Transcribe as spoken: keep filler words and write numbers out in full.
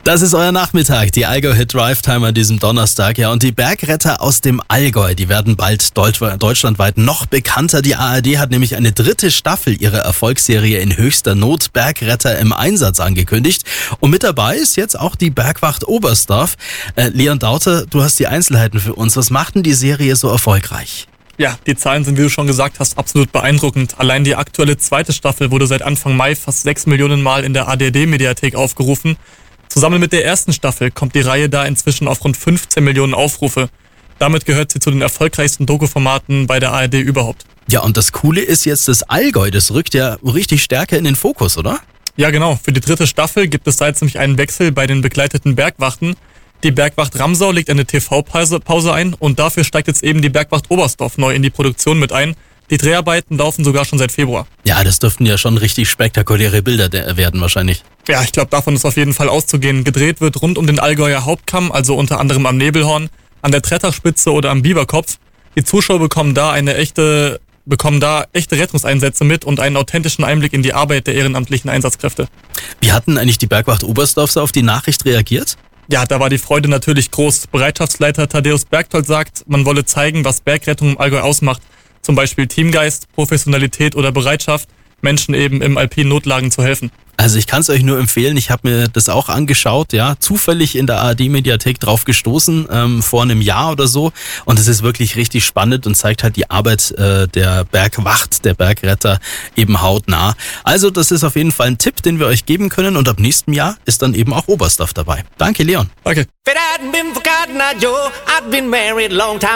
Das ist euer Nachmittag, die Allgäu Hit Drive Time an diesem Donnerstag. Ja, und die Bergretter aus dem Allgäu, die werden bald deut- deutschlandweit noch bekannter. Die A R D hat nämlich eine dritte Staffel ihrer Erfolgsserie in höchster Not, Bergretter im Einsatz, angekündigt. Und mit dabei ist jetzt auch die Bergwacht Oberstdorf. Äh, Leon Dauter, du hast die Einzelheiten für uns. Was macht denn die Serie so erfolgreich? Ja, die Zahlen sind, wie du schon gesagt hast, absolut beeindruckend. Allein die aktuelle zweite Staffel wurde seit Anfang Mai fast sechs Millionen Mal in der A D D-Mediathek aufgerufen. Zusammen mit der ersten Staffel kommt die Reihe da inzwischen auf rund fünfzehn Millionen Aufrufe. Damit gehört sie zu den erfolgreichsten Doku-Formaten bei der A R D überhaupt. Ja, und das Coole ist jetzt das Allgäu, das rückt ja richtig stärker in den Fokus, oder? Ja, genau. Für die dritte Staffel gibt es da jetzt nämlich einen Wechsel bei den begleiteten Bergwachten. Die Bergwacht Ramsau legt eine T V-Pause Pause ein und dafür steigt jetzt eben die Bergwacht Oberstdorf neu in die Produktion mit ein. Die Dreharbeiten laufen sogar schon seit Februar. Ja, das dürften ja schon richtig spektakuläre Bilder de- werden wahrscheinlich. Ja, ich glaube, davon ist auf jeden Fall auszugehen. Gedreht wird rund um den Allgäuer Hauptkamm, also unter anderem am Nebelhorn, an der Trettachspitze oder am Biberkopf. Die Zuschauer bekommen da eine echte, bekommen da echte Rettungseinsätze mit und einen authentischen Einblick in die Arbeit der ehrenamtlichen Einsatzkräfte. Wie hatten eigentlich die Bergwacht Oberstdorf so auf die Nachricht reagiert? Ja, da war die Freude natürlich groß. Bereitschaftsleiter Thaddeus Bergtold sagt, man wolle zeigen, was Bergrettung im Allgäu ausmacht. Zum Beispiel Teamgeist, Professionalität oder Bereitschaft, Menschen eben im alpinen Notlagen zu helfen. Also ich kann es euch nur empfehlen, ich habe mir das auch angeschaut, ja, zufällig in der A R D-Mediathek drauf gestoßen, ähm, vor einem Jahr oder so. Und es ist wirklich richtig spannend und zeigt halt die Arbeit äh, der Bergwacht, der Bergretter eben hautnah. Also das ist auf jeden Fall ein Tipp, den wir euch geben können. Und ab nächstem Jahr ist dann eben auch Oberstdorf dabei. Danke, Leon. Danke.